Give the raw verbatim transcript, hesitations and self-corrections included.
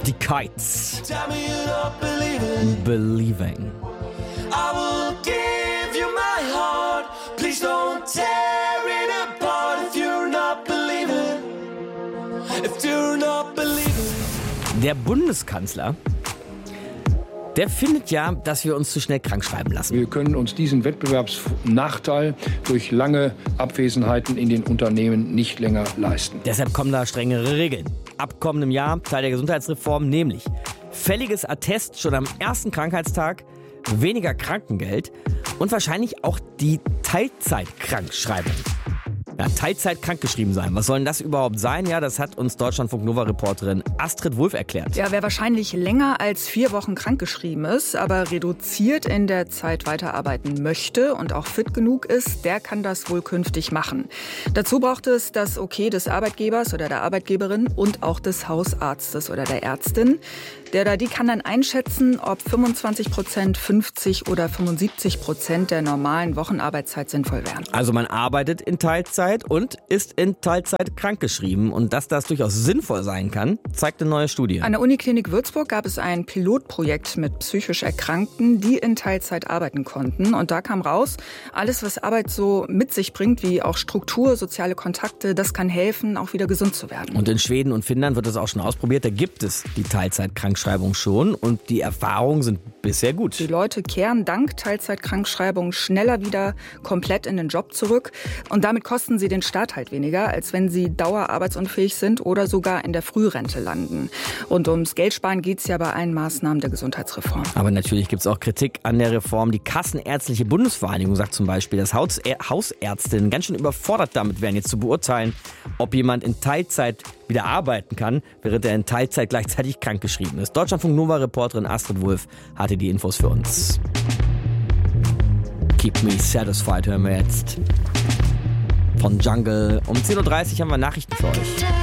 Die Kites. Tell me you're not believing. Believing. I will give you my heart. Please don't tear it apart if you're not believing. If you're not believing. Der Bundeskanzler, der findet ja, dass wir uns zu schnell krank schreiben lassen. Wir können uns diesen Wettbewerbsnachteil durch lange Abwesenheiten in den Unternehmen nicht länger leisten. Deshalb kommen da strengere Regeln. Ab kommendem Jahr Teil der Gesundheitsreform, nämlich fälliges Attest schon am ersten Krankheitstag, weniger Krankengeld und wahrscheinlich auch die Teilzeitkrankschreibung. Ja, Teilzeit krankgeschrieben sein. Was soll denn das überhaupt sein? Ja, das hat uns Deutschlandfunk-Nova-Reporterin Astrid Wulff erklärt. Ja, wer wahrscheinlich länger als vier Wochen krankgeschrieben ist, aber reduziert in der Zeit weiterarbeiten möchte und auch fit genug ist, der kann das wohl künftig machen. Dazu braucht es das Okay des Arbeitgebers oder der Arbeitgeberin und auch des Hausarztes oder der Ärztin. Der oder die kann dann einschätzen, ob fünfundzwanzig Prozent, fünfzig oder fünfundsiebzig Prozent der normalen Wochenarbeitszeit sinnvoll wären. Also man arbeitet in Teilzeit und ist in Teilzeit krankgeschrieben. Und dass das durchaus sinnvoll sein kann, zeigt eine neue Studie. An der Uniklinik Würzburg gab es ein Pilotprojekt mit psychisch Erkrankten, die in Teilzeit arbeiten konnten. Und da kam raus, alles, was Arbeit so mit sich bringt, wie auch Struktur, soziale Kontakte, das kann helfen, auch wieder gesund zu werden. Und in Schweden und Finnland wird das auch schon ausprobiert. Da gibt es die Teilzeitkrankschreibung schon und die Erfahrungen sind bisher gut. Die Leute kehren dank Teilzeitkrankschreibung schneller wieder komplett in den Job zurück. Und damit kosten sie den Staat halt weniger, als wenn sie dauerarbeitsunfähig sind oder sogar in der Frührente landen. Und ums Geldsparen geht es ja bei allen Maßnahmen der Gesundheitsreform. Aber natürlich gibt es auch Kritik an der Reform. Die Kassenärztliche Bundesvereinigung sagt zum Beispiel, dass Hausärztinnen ganz schön überfordert damit wären, jetzt zu beurteilen, ob jemand in Teilzeit wieder arbeiten kann, während er in Teilzeit gleichzeitig krankgeschrieben ist. Deutschlandfunk-Nova-Reporterin Astrid Wulff hatte die Infos für uns. Keep Me Satisfied hören wir jetzt von Jungle. Um zehn Uhr dreißig haben wir Nachrichten für euch.